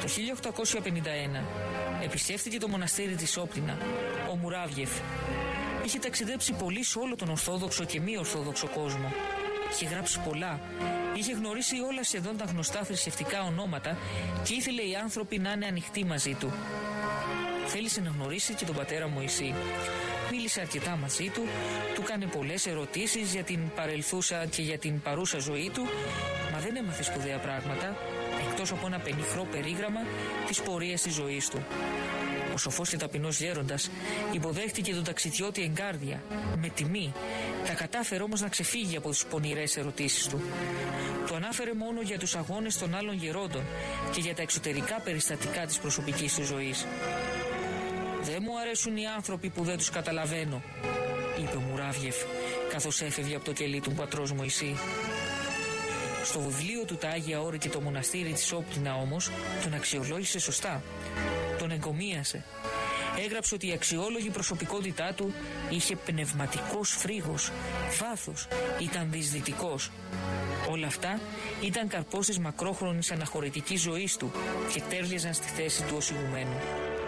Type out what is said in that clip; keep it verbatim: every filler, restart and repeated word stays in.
Το χίλια οκτακόσια πενήντα ένα επισκέφθηκε το μοναστήρι της Όπτινα ο Μουράβιεφ. Είχε ταξιδέψει πολύ σε όλο τον Ορθόδοξο και μη Ορθόδοξο κόσμο. Είχε γράψει πολλά. Είχε γνωρίσει όλα σχεδόν τα γνωστά θρησκευτικά ονόματα και ήθελε οι άνθρωποι να είναι ανοιχτοί μαζί του. Θέλησε να γνωρίσει και τον πατέρα Μωυσή. Μίλησε αρκετά μαζί του, του έκανε πολλές ερωτήσεις για την παρελθούσα και για την παρούσα ζωή του, μα δεν έμαθε σπουδαία πράγματα, εκτός από ένα πενιχρό περίγραμμα της πορείας της ζωής του. Ο σοφός και ταπεινός γέροντας υποδέχτηκε τον ταξιδιώτη εγκάρδια, με τιμή, τα κατάφερε όμως να ξεφύγει από τις πονηρές ερωτήσεις του. Του ανάφερε μόνο για τους αγώνες των άλλων γερόντων και για τα εξωτερικά περιστατικά της προσωπικής του ζωής. «Δεν μου αρέσουν οι άνθρωποι που δεν τους καταλαβαίνω», είπε ο Μουράβιεφ, καθώς έφευγε από το κελί του πατρός Μωυσή. Στο βιβλίο του «Τα Άγια Όρη και το μοναστήρι της Όπτινα» όμως τον αξιολόγησε σωστά. Τον εγκομίασε. Έγραψε ότι η αξιόλογη προσωπικότητά του είχε πνευματικός φρίγος, βάθος, ήταν διεισδυτικός. Όλα αυτά ήταν καρπός της μακρόχρονης αναχωρητικής ζωής του και τέριαζαν στη θέση του ως ηγουμένου.